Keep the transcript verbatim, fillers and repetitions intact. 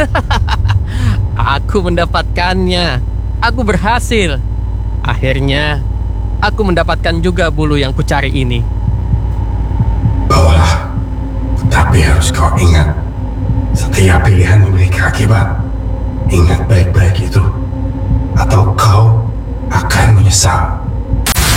Aku mendapatkannya. Aku berhasil. Akhirnya, aku mendapatkan juga bulu yang kucari ini. Bawalah. Tapi harus kau ingat, setiap pilihan memiliki akibat. Ingat baik-baik itu, atau kau akan menyesal.